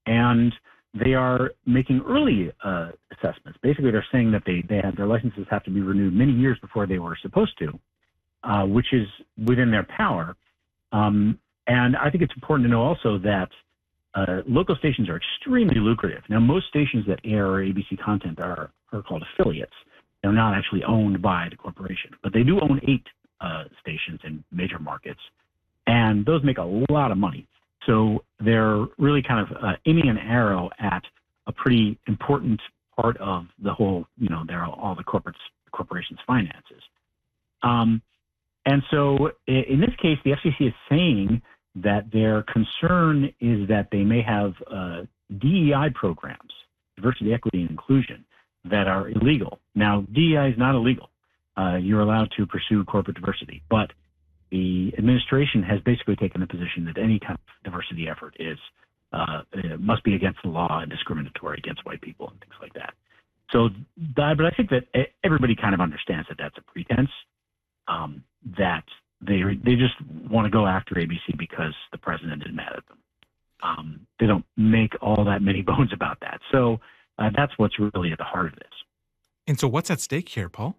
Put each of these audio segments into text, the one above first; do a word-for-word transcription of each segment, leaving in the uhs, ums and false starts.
and they are making early uh, assessments. Basically, they're saying that they, they have, their licenses have to be renewed many years before they were supposed to, uh, which is within their power. Um, and I think it's important to know also that uh, local stations are extremely lucrative. Now, most stations that air A B C content are, are called affiliates. They're not actually owned by the corporation, but they do own eight uh, stations in major markets, and those make a lot of money. So they're really kind of uh, aiming an arrow at a pretty important part of the whole, you know, they're all the corporates, corporation's finances. Um, and so in this case, the F C C is saying that their concern is that they may have uh, D E I programs, diversity, equity, and inclusion, that are illegal. Now, D E I is not illegal. Uh, you're allowed to pursue corporate diversity, but the administration has basically taken the position that any kind of diversity effort is uh, must be against the law and discriminatory against white people and things like that. So, that, but I think that everybody kind of understands that that's a pretense, um, that they they just want to go after A B C because the president is mad at them. Um, they don't make all that many bones about that. So uh, that's what's really at the heart of this. And so what's at stake here, Paul?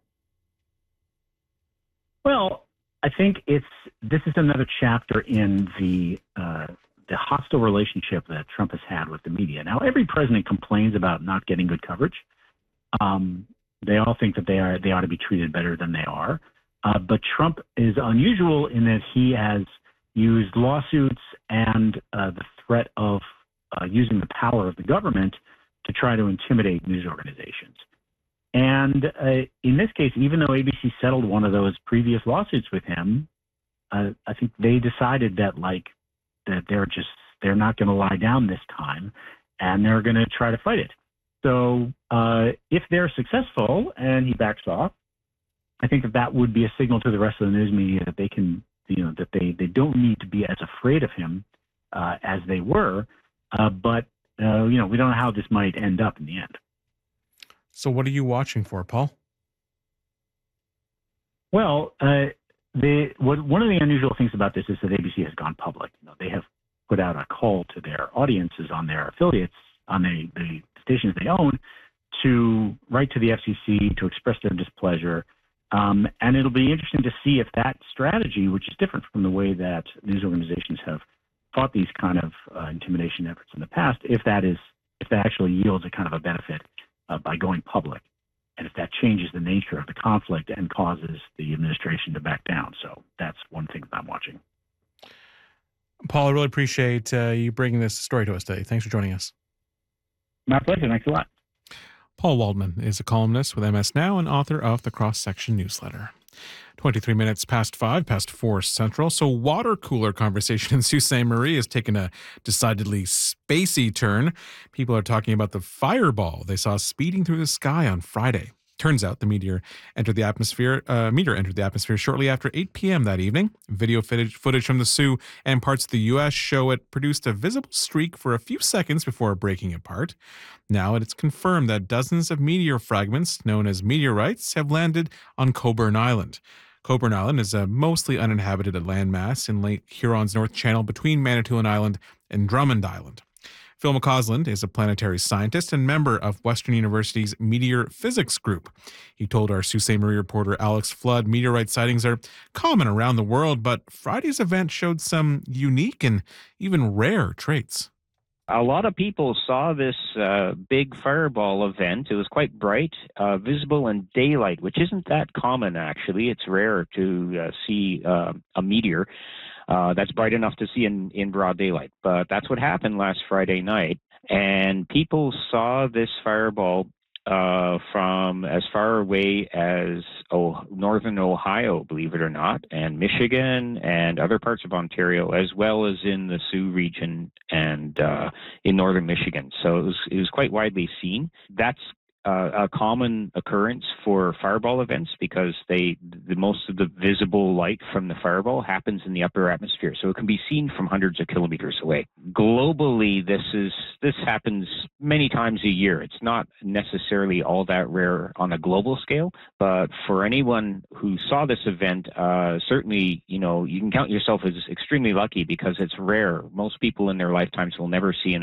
Well, I think it's this is another chapter in the uh, the hostile relationship that Trump has had with the media. Now, every president complains about not getting good coverage. Um, they all think that they are they ought to be treated better than they are. Uh, but Trump is unusual in that he has used lawsuits and uh, the threat of uh, using the power of the government to try to intimidate news organizations. And uh, in this case, even though A B C settled one of those previous lawsuits with him, uh, I think they decided that like that they're just they're not going to lie down this time, and they're going to try to fight it. So uh, if they're successful and he backs off, I think that that would be a signal to the rest of the news media that they can, you know, that they, they don't need to be as afraid of him uh, as they were. Uh, but, uh, you know, we don't know how this might end up in the end. So what are you watching for, Paul? Well, uh, the, what, one of the unusual things about this is that A B C has gone public. You know, they have put out a call to their audiences on their affiliates, on the, the stations they own, to write to the F C C to express their displeasure. Um, and it'll be interesting to see if that strategy, which is different from the way that news organizations have fought these kind of uh, intimidation efforts in the past, if that is, if that actually yields a kind of a benefit uh, by going public, and if that changes the nature of the conflict and causes the administration to back down. So that's one thing that I'm watching. Paul, I really appreciate uh, you bringing this story to us today. Thanks for joining us. My pleasure. Thanks a lot. Paul Waldman is a columnist with M S Now and author of the Cross Section newsletter. twenty-three minutes past five, past four central. So water cooler conversation in Sault Ste. Marie has taken a decidedly spacey turn. People are talking about the fireball they saw speeding through the sky on Friday. Turns out the meteor entered the atmosphere. Uh, meteor entered the atmosphere shortly after eight p.m. that evening. Video footage, footage from the Sioux and parts of the U S show it produced a visible streak for a few seconds before breaking apart. Now it's confirmed that dozens of meteor fragments, known as meteorites, have landed on Coburn Island. Coburn Island is a mostly uninhabited landmass in Lake Huron's North Channel between Manitoulin Island and Drummond Island. Phil McCausland is a planetary scientist and member of Western University's Meteor Physics Group. He told our Sault Ste. Marie reporter Alex Flood meteorite sightings are common around the world, but Friday's event showed some unique and even rare traits. A lot of people saw this uh, big fireball event. It was quite bright, uh, visible in daylight, which isn't that common, actually. It's rare to uh, see uh, a meteor uh, that's bright enough to see in, in broad daylight. But that's what happened last Friday night. And people saw this fireball uh, from as far away as oh, northern Ohio, believe it or not, and Michigan and other parts of Ontario, as well as in the Sioux region and uh, in northern Michigan. So it was, it was quite widely seen. That's uh, a common occurrence for fireball events because they the most of the visible light from the fireball happens in the upper atmosphere, so it can be seen from hundreds of kilometers away. Globally, this is this happens many times a year. It's not necessarily all that rare on a global scale, but for anyone who saw this event, uh, certainly, you know, you can count yourself as extremely lucky because it's rare. Most people in their lifetimes will never see an